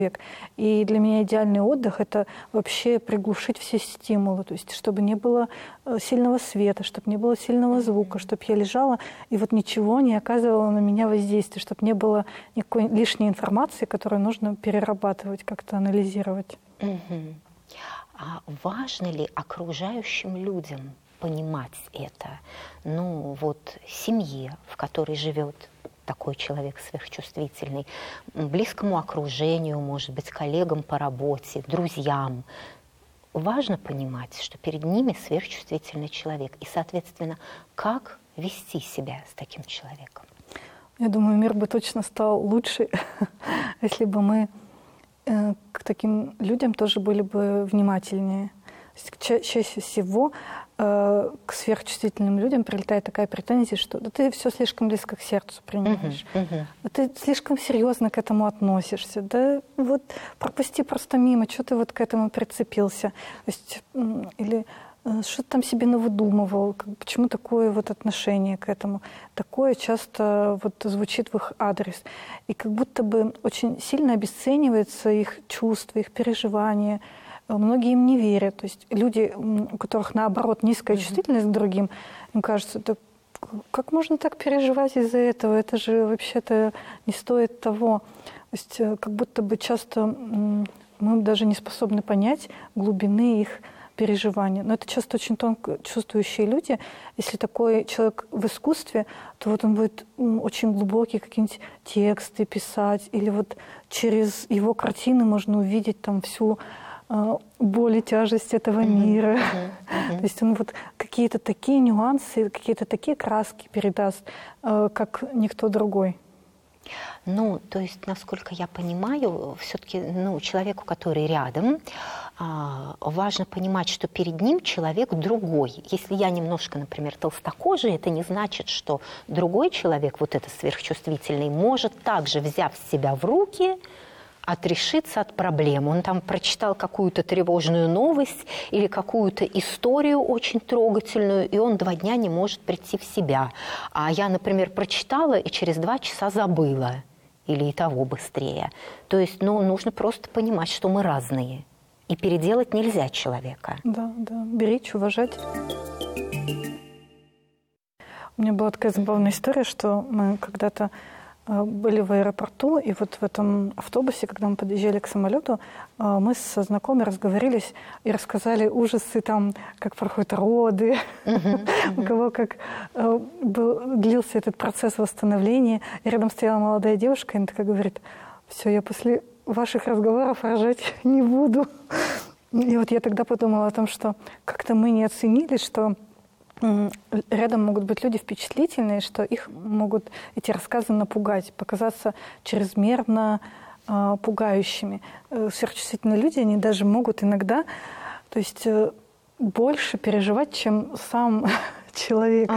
И для меня идеальный отдых – это вообще приглушить все стимулы, то есть чтобы не было сильного света, чтобы не было сильного звука, чтобы я лежала и вот ничего не оказывало на меня воздействия, чтобы не было никакой лишней информации, которую нужно перерабатывать, как-то анализировать. А важно ли окружающим людям понимать это? Ну вот семье, в которой живет такой человек сверхчувствительный, близкому окружению, может быть, коллегам по работе, друзьям. Важно понимать, что перед ними сверхчувствительный человек. И, соответственно, как вести себя с таким человеком? Я думаю, мир бы точно стал лучше, если бы мы к таким людям тоже были бы внимательнее. Чаще всего к сверхчувствительным людям прилетает такая претензия, что да ты все слишком близко к сердцу принимаешь, да ты слишком серьезно к этому относишься, да вот пропусти просто мимо, что ты вот к этому прицепился, то есть, или что ты там себе навыдумывал, почему такое вот отношение к этому. Такое часто вот звучит в их адрес. И как будто бы очень сильно обесценивается их чувства, их переживания. Многие им не верят. То есть люди, у которых, наоборот, низкая чувствительность к другим, им кажется, да как можно так переживать из-за этого? Это же вообще-то не стоит того. То есть как будто бы часто мы даже не способны понять глубины их переживания. Но это часто очень тонко чувствующие люди. Если такой человек в искусстве, то вот он будет очень глубокие какие-нибудь тексты писать, или вот через его картины можно увидеть там всю боль и тяжесть этого мира. То есть он вот какие-то такие нюансы, какие-то такие краски передаст, как никто другой. Ну, то есть, насколько я понимаю, все-таки человеку, который рядом, важно понимать, что перед ним человек другой. Если я немножко, например, толстокожий, это не значит, что другой человек, вот этот сверхчувствительный, может также, взяв себя в руки, отрешиться от проблем. Он там прочитал какую-то тревожную новость или какую-то историю очень трогательную, и он 2 дня не может прийти в себя. А я, например, прочитала и через 2 часа забыла. Или и того быстрее. То есть, нужно просто понимать, что мы разные. И переделать нельзя человека. Да, беречь, уважать. У меня была такая забавная история, что мы когда-то были в аэропорту, и вот в этом автобусе, когда мы подъезжали к самолету, мы со знакомыми разговорились и рассказали ужасы там, как проходят роды, у кого как длился этот процесс восстановления. И рядом стояла молодая девушка, и она такая говорит: все, я после ваших разговоров рожать не буду. И вот я тогда подумала о том, что как-то мы не оценили, что рядом могут быть люди впечатлительные, что их могут эти рассказы напугать, показаться чрезмерно пугающими. Сверхчувствительные люди, они даже могут иногда, то есть больше переживать, чем сам человек.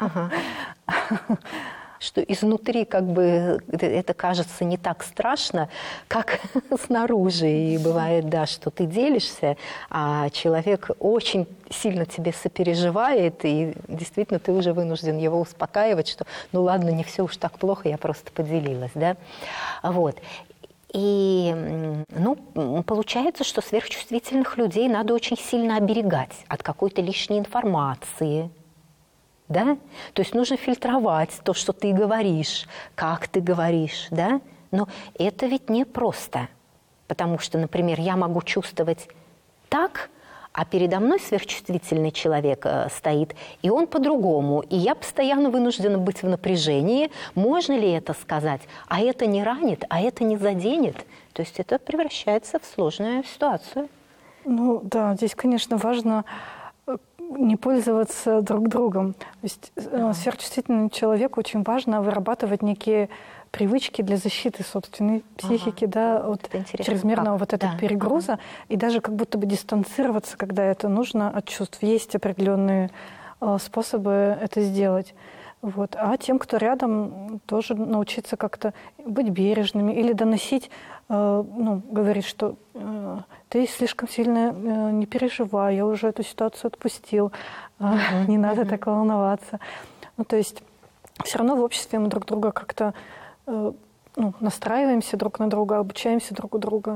Что изнутри как бы это кажется не так страшно, как снаружи. И бывает, да, что ты делишься, а человек очень сильно тебе сопереживает, и действительно ты уже вынужден его успокаивать, что ну ладно, не все уж так плохо, я просто поделилась, да. Вот. И, получается, что сверхчувствительных людей надо очень сильно оберегать от какой-то лишней информации. Да? То есть нужно фильтровать то, что ты говоришь, как ты говоришь, да? Но это ведь не просто, потому что, например, я могу чувствовать так, а передо мной сверхчувствительный человек стоит, и он по-другому, и я постоянно вынуждена быть в напряжении. Можно ли это сказать? А это не ранит, а это не заденет? То есть это превращается в сложную ситуацию. Ну да, здесь, конечно, важно не пользоваться друг другом. То есть сверхчувствительному человеку очень важно вырабатывать некие привычки для защиты собственной психики, да, от чрезмерного вот этого перегруза, и даже как будто бы дистанцироваться, когда это нужно, от чувств. Есть определенные способы это сделать. Вот. А тем, кто рядом, тоже научиться как-то быть бережными или доносить, говорить, что ты слишком сильно не переживай, я уже эту ситуацию отпустил, не надо так волноваться. Ну, то есть все равно в обществе мы друг друга как-то настраиваемся друг на друга, обучаемся друг у друга.